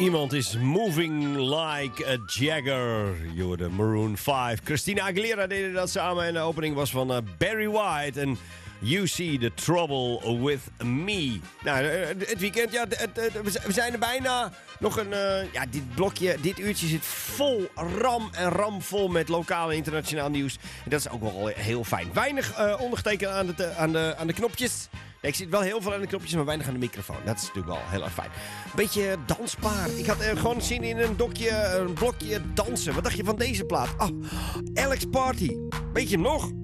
Iemand is moving like a Jagger. You're the Maroon 5. Christina Aguilera deden dat samen. En de opening was van Barry White. En You See the Trouble with Me. Nou, het weekend, ja, we zijn er bijna. Nog een, dit blokje, dit uurtje zit vol ramvol met lokaal en internationaal nieuws. En dat is ook wel heel fijn. Weinig ondergetekend aan de knopjes. Nee, ik zit wel heel veel aan de knopjes, maar weinig aan de microfoon. Dat is natuurlijk wel heel erg fijn. Beetje dansbaar. Ik had gewoon zin in een blokje dansen. Wat dacht je van deze plaat? Oh, Alex Party. Weet je hem nog?